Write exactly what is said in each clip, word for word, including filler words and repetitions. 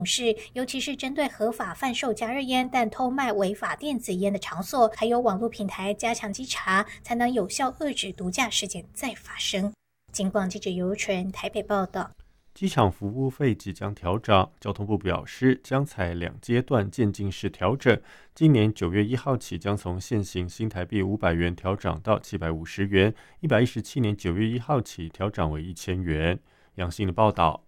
是，尤其是针对合法贩售加热烟但偷卖违法电子烟的场所，还有网络平台加强稽查，才能有效遏制毒驾事件再发生。警广记者尤纯台北报道。 机场服务费即将调涨，交通部表示将采两阶段渐进式调整，今年九月一号起将从现行新台币五百元调涨到七百五十元，一百一十七年九月一号起调涨为一千元。杨信的报道。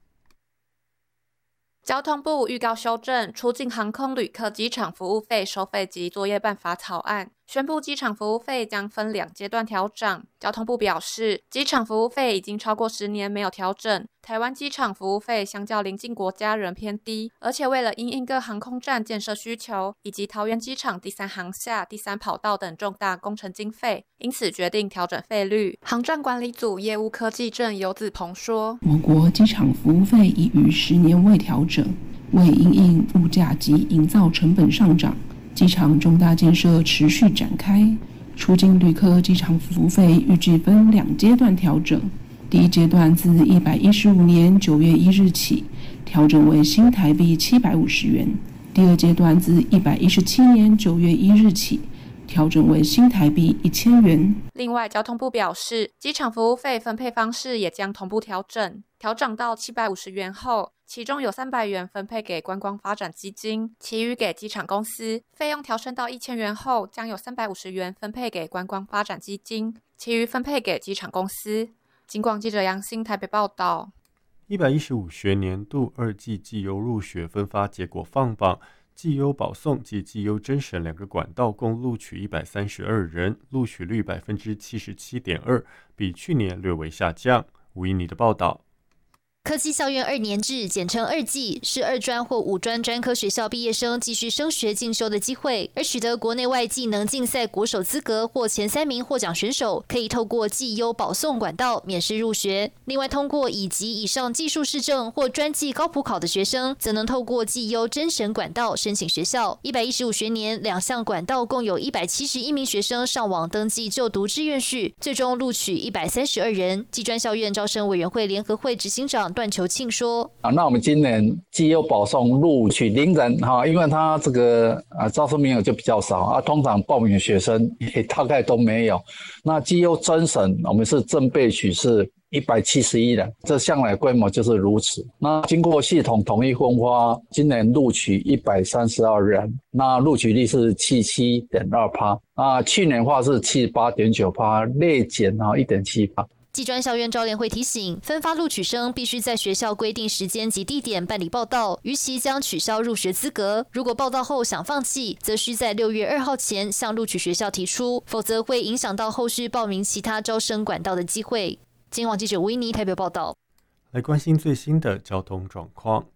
交通部预告修正出境航空旅客机场服务费收费及作业办法草案，宣布机场服务费将分两阶段调涨。交通部表示，机场服务费已经超过十年没有调整，台湾机场服务费相较邻近国家仍偏低，而且为了因应各航空站建设需求，以及桃园机场第三航厦、第三跑道等重大工程经费，因此决定调整费率。航站管理组业务科技正游子鹏说， 我国机场服务费已逾十年未调整，为因应物价及营造成本上涨，机场重大建设持续展开，出境旅客机场服务费预计分两阶段调整。第一阶段自一百一十五年九月一日起，调整为新台币七百五十元；第二阶段自一百一十七年九月一日起，调整为新台币一千元。 另外，交通部表示，机场服务费分配方式也将同步调整，调整到七百五十元后，其中有三百元分配给观光发展基金，其余给机场公司；费用调升到一千元后，将有三百五十元分配给观光发展基金，其余分配给机场公司。警广记者杨欣台北报道。 一百一十五学年度二季绩优入学分发结果放榜，绩优保送及绩优甄审两个管道共录取一百三十二人，录取率 百分之七十七点二， 比去年略微下降。吴依妮的报道。 科技校院二年制，简称二技，是二专或五专专科学校毕业生继续升学进修的机会。而取得国内外技能竞赛国手资格或前三名获奖选手，可以透过技优保送管道免试入学。另外，通过乙级以上技术士证或专技高普考的学生，则能透过技优甄审管道申请学校。一百一十五学年，两项管道共有一百七十一名学生上网登记就读志愿序，最终录取一百三十二人。技专校院招生委员会联合会执行长段求庆说：“ 啊，那我们今年绩优保送录取零人哈，因为他这个啊招生名额就比较少啊，通常报名的学生也大概都没有。那绩优甄审我们是正备取是一百七十一人，这向来规模就是如此。那经过系统统一分发，今年录取一百三十二人，那录取率是 百分之七十七点二， 那去年的话是 百分之七十八点九， 略减啊 百分之一点七。” 技专校院招联会提醒，分发录取生必须在学校规定时间及地点办理报到，逾期将取消入学资格。如果报到后想放弃，则需在六月二号前向录取学校提出，否则会影响到后续报名其他招生管道的机会。今晚记者维尼台北报道。 来关心最新的交通状况。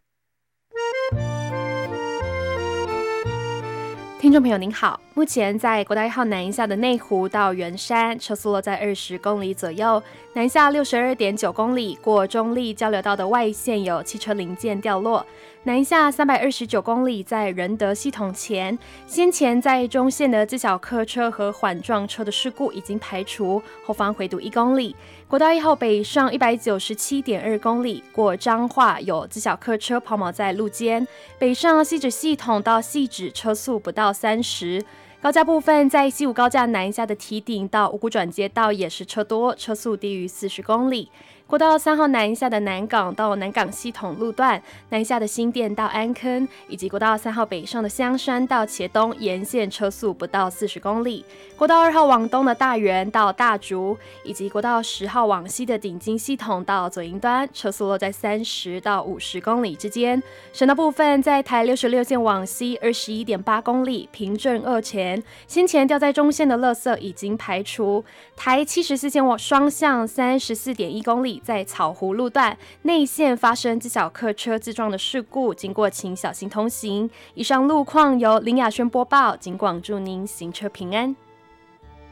听众朋友您好，目前在国道一号南一下的内湖到圆山，车速落在二十公里左右；南下六十二点九公里，过中立交流道的外线有汽车零件掉落；南下三百二十九公里，在仁德系统前，先前在中线的自小客车和缓撞车的事故已经排除，后方回堵一公里。国道一号北上一百九十七点二公里，过彰化有自小客车抛锚在路肩，北上汐止系统到汐止车速不到三十。高架部分在西武高架南下的堤顶到五股转接道也是车多，车速低于四十公里。国道三号南下的南港到南港系统路段，南下的新店到安坑，以及国道三号北上的香山到茄东沿线车速不到四十公里。国道二号往东的大园到大竹，以及国道十号往西的顶金系统到左营端，车速落在三十到五十公里之间。省道部分在台六十六线往西二十一点八公里，平镇二前，先前掉在中线的垃圾已经排除。台七十四线往双向三十四点一公里。在草湖路段内线发生自小客车自撞的事故，经过请小心通行。以上路况由林雅轩播报，警广祝您行车平安。